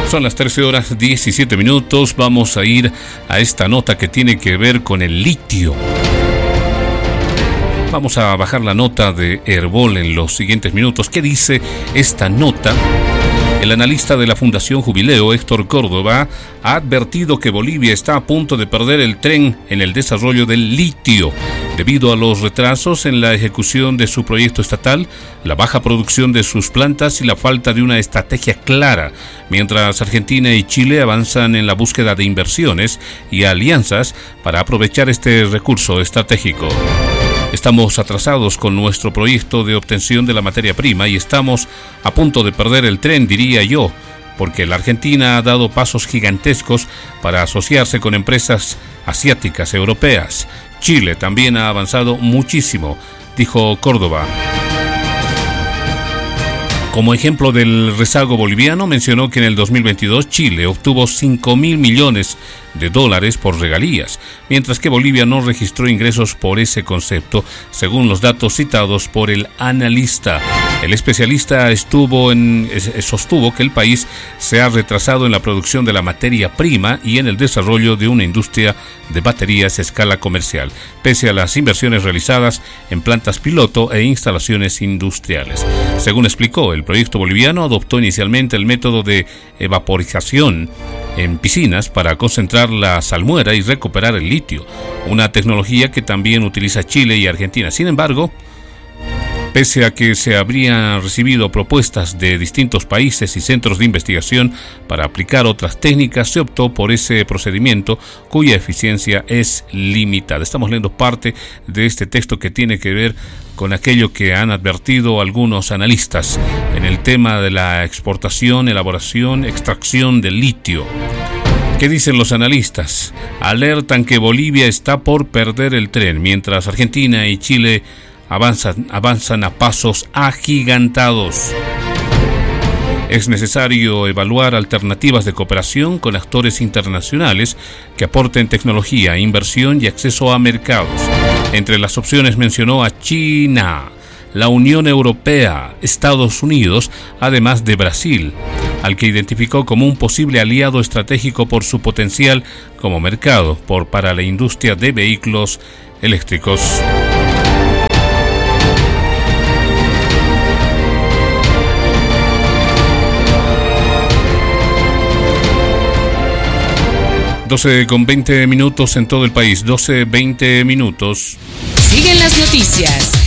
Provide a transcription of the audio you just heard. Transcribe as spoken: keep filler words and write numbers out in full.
Son las trece horas diecisiete minutos. Vamos a ir a esta nota que tiene que ver con el litio. Vamos a bajar la nota de Herbol en los siguientes minutos. ¿Qué dice esta nota? El analista de la Fundación Jubileo, Héctor Córdoba, ha advertido que Bolivia está a punto de perder el tren en el desarrollo del litio, debido a los retrasos en la ejecución de su proyecto estatal, la baja producción de sus plantas y la falta de una estrategia clara, mientras Argentina y Chile avanzan en la búsqueda de inversiones y alianzas para aprovechar este recurso estratégico. Estamos atrasados con nuestro proyecto de obtención de la materia prima y estamos a punto de perder el tren, diría yo, porque la Argentina ha dado pasos gigantescos para asociarse con empresas asiáticas, europeas. Chile también ha avanzado muchísimo, dijo Córdoba. Como ejemplo del rezago boliviano, mencionó que en el dos mil veintidós Chile obtuvo cinco mil millones de dólares por regalías, mientras que Bolivia no registró ingresos por ese concepto, según los datos citados por el analista. El especialista estuvo en, sostuvo que el país se ha retrasado en la producción de la materia prima y en el desarrollo de una industria de baterías a escala comercial, pese a las inversiones realizadas en plantas piloto e instalaciones industriales. Según explicó, el proyecto boliviano adoptó inicialmente el método de evaporización en piscinas para concentrar la salmuera y recuperar el litio, una tecnología que también utiliza Chile y Argentina. Sin embargo, pese a que se habrían recibido propuestas de distintos países y centros de investigación para aplicar otras técnicas, se optó por ese procedimiento cuya eficiencia es limitada. Estamos leyendo parte de este texto que tiene que ver con aquello que han advertido algunos analistas en el tema de la exportación, elaboración, extracción del litio. ¿Qué dicen los analistas? Alertan que Bolivia está por perder el tren, mientras Argentina y Chile avanzan, avanzan a pasos agigantados. Es necesario evaluar alternativas de cooperación con actores internacionales que aporten tecnología, inversión y acceso a mercados. Entre las opciones mencionó a China, la Unión Europea, Estados Unidos, además de Brasil, al que identificó como un posible aliado estratégico por su potencial como mercado por, para la industria de vehículos eléctricos. doce con veinte minutos en todo el país, doce veinte minutos. Siguen las noticias.